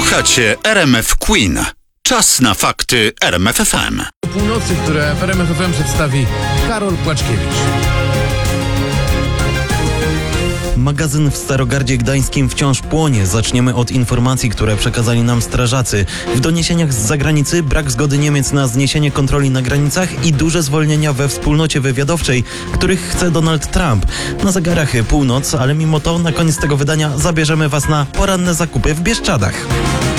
Słuchacie RMF Queen. Czas na fakty RMF FM. O północy, które w RMF FM przedstawi Karol Płaczkiewicz. Magazyn w Starogardzie Gdańskim wciąż płonie. Zaczniemy od informacji, które przekazali nam strażacy. W doniesieniach z zagranicy brak zgody Niemiec na zniesienie kontroli na granicach i duże zwolnienia we wspólnocie wywiadowczej, których chce Donald Trump. Na zegarach północ, ale mimo to na koniec tego wydania zabierzemy Was na poranne zakupy w Bieszczadach.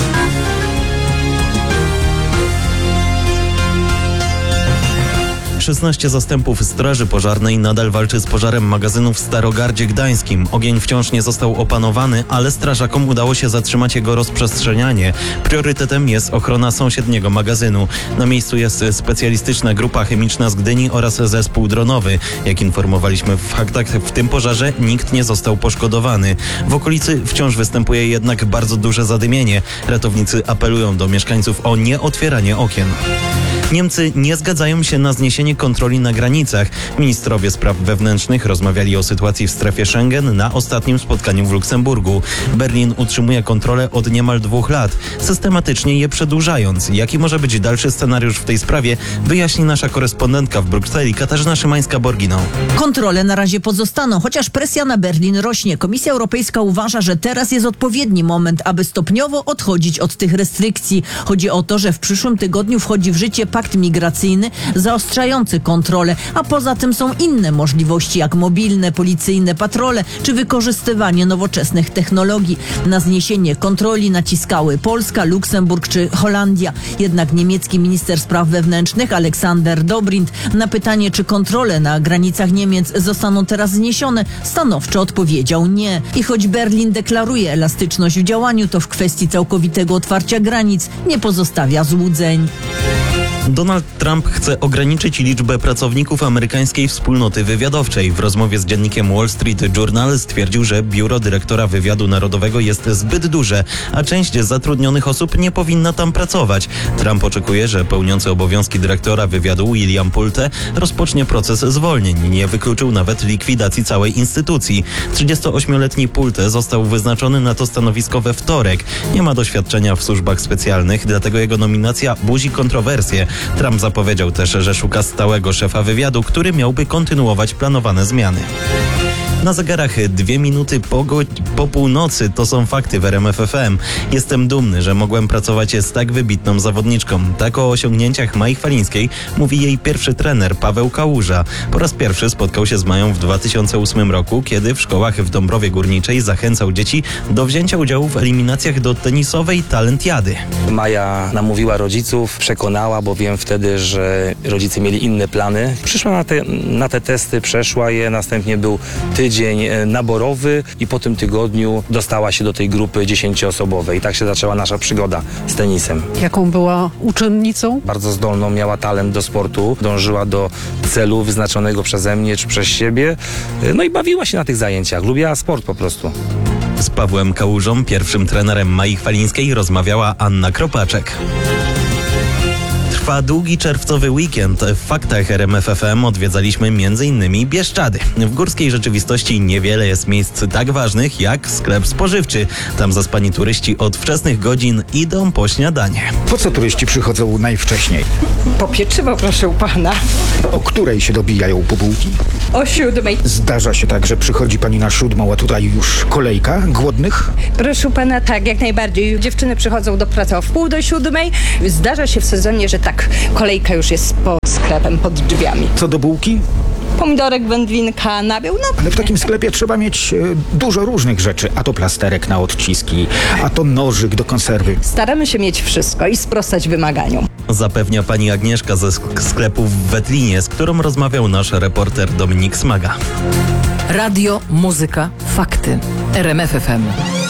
Szesnaście zastępów Straży Pożarnej nadal walczy z pożarem magazynu w Starogardzie Gdańskim. Ogień wciąż nie został opanowany, ale strażakom udało się zatrzymać jego rozprzestrzenianie. Priorytetem jest ochrona sąsiedniego magazynu. Na miejscu jest specjalistyczna grupa chemiczna z Gdyni oraz zespół dronowy. Jak informowaliśmy w faktach, w tym pożarze nikt nie został poszkodowany. W okolicy wciąż występuje jednak bardzo duże zadymienie. Ratownicy apelują do mieszkańców o nieotwieranie okien. Niemcy nie zgadzają się na zniesienie kontroli na granicach. Ministrowie spraw wewnętrznych rozmawiali o sytuacji w strefie Schengen na ostatnim spotkaniu w Luksemburgu. Berlin utrzymuje kontrolę od niemal 2 lat, systematycznie je przedłużając. Jaki może być dalszy scenariusz w tej sprawie, wyjaśni nasza korespondentka w Brukseli Katarzyna Szymańska-Borginą. Kontrole na razie pozostaną, chociaż presja na Berlin rośnie. Komisja Europejska uważa, że teraz jest odpowiedni moment, aby stopniowo odchodzić od tych restrykcji. Chodzi o to, że w przyszłym tygodniu wchodzi w życie pakt migracyjny zaostrzający kontrolę, a poza tym są inne możliwości, jak mobilne, policyjne patrole czy wykorzystywanie nowoczesnych technologii. Na zniesienie kontroli naciskały Polska, Luksemburg czy Holandia. Jednak niemiecki minister spraw wewnętrznych Aleksander Dobrindt na pytanie, czy kontrole na granicach Niemiec zostaną teraz zniesione, stanowczo odpowiedział nie. I choć Berlin deklaruje elastyczność w działaniu, to w kwestii całkowitego otwarcia granic nie pozostawia złudzeń. Donald Trump chce ograniczyć liczbę pracowników amerykańskiej wspólnoty wywiadowczej. W rozmowie z dziennikiem Wall Street Journal stwierdził, że biuro dyrektora wywiadu narodowego jest zbyt duże, a część zatrudnionych osób nie powinna tam pracować. Trump oczekuje, że pełniący obowiązki dyrektora wywiadu William Pulte rozpocznie proces zwolnień. Nie wykluczył nawet likwidacji całej instytucji. 38-letni Pulte został wyznaczony na to stanowisko we wtorek. Nie ma doświadczenia w służbach specjalnych, dlatego jego nominacja budzi kontrowersje. Trump zapowiedział też, że szuka stałego szefa wywiadu, który miałby kontynuować planowane zmiany. Na zegarach 2 minuty po północy. To są fakty w RMF FM. Jestem dumny, że mogłem pracować z tak wybitną zawodniczką. Tak o osiągnięciach Mai Chwalińskiej mówi jej pierwszy trener Paweł Kałuża. Po raz pierwszy spotkał się z Mają w 2008 roku, kiedy w szkołach w Dąbrowie Górniczej zachęcał dzieci do wzięcia udziału w eliminacjach do tenisowej Talentiady. Maja namówiła rodziców, przekonała, bo wiem wtedy, że rodzice mieli inne plany. Przyszła na te testy, przeszła je, następnie był tydzień naborowy i po tym tygodniu dostała się do tej grupy 10-osobowej. I tak się zaczęła nasza przygoda z tenisem. Jaką była uczennicą? Bardzo zdolną, miała talent do sportu, dążyła do celu wyznaczonego przeze mnie czy przez siebie. No i bawiła się na tych zajęciach, lubiła sport po prostu. Z Pawłem Kałużą, pierwszym trenerem Mai Chwalińskiej, rozmawiała Anna Kropaczek. Trwa długi czerwcowy weekend. W faktach RMF FM odwiedzaliśmy m.in. Bieszczady. W górskiej rzeczywistości niewiele jest miejsc tak ważnych jak sklep spożywczy. Tam zaspani turyści od wczesnych godzin idą po śniadanie. Po co turyści przychodzą najwcześniej? Po pieczywo, proszę pana. O której się dobijają po bułki? O 7:00. Zdarza się tak, że przychodzi pani na 7:00, a tutaj już kolejka głodnych? Proszę pana, tak, jak najbardziej. Dziewczyny przychodzą do pracy o 6:45. Zdarza się w sezonie, że tak, kolejka już jest po sklepem, pod drzwiami. Co do bułki? Pomidorek, wędlinka, nabiał, Ale w takim sklepie trzeba mieć dużo różnych rzeczy. A to plasterek na odciski, a to nożyk do konserwy. staramy się mieć wszystko i sprostać wymaganiom. Zapewnia pani Agnieszka ze sklepu w Wetlinie, z którą rozmawiał nasz reporter Dominik Smaga. Radio, muzyka, fakty. RMF FM.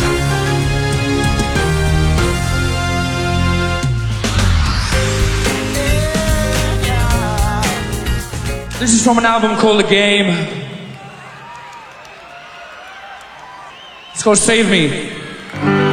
This is from an album called The Game. It's called Save Me.